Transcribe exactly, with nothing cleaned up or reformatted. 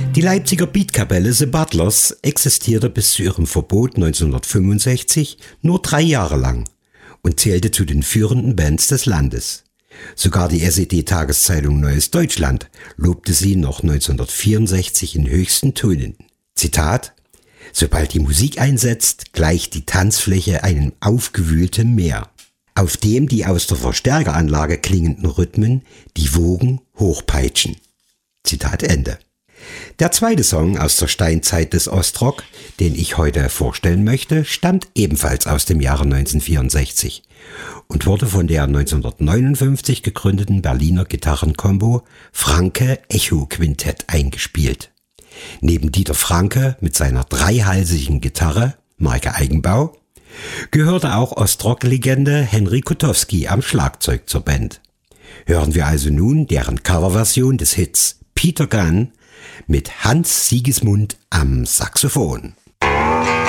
Die Leipziger Beatkapelle The Butlers existierte bis zu ihrem Verbot neunzehnhundertfünfundsechzig nur drei Jahre lang und zählte zu den führenden Bands des Landes. Sogar die S E D-Tageszeitung Neues Deutschland lobte sie noch neunzehnhundertvierundsechzig in höchsten Tönen. Zitat: Sobald die Musik einsetzt, gleicht die Tanzfläche einem aufgewühlten Meer, auf dem die aus der Verstärkeranlage klingenden Rhythmen die Wogen hochpeitschen. Zitat Ende. Der zweite Song aus der Steinzeit des Ostrock, den ich heute vorstellen möchte, stammt ebenfalls aus dem Jahre neunzehnhundertvierundsechzig und wurde von der neunzehnhundertneunundfünfzig gegründeten Berliner Gitarrenkombo Franke Echo Quintett eingespielt. Neben Dieter Franke mit seiner dreihalsigen Gitarre, Marke Eigenbau, gehörte auch Ostrock-Legende Henry Kutowski am Schlagzeug zur Band. Hören wir also nun deren Coverversion des Hits Peter Gunn mit Hans Siegesmund am Saxophon.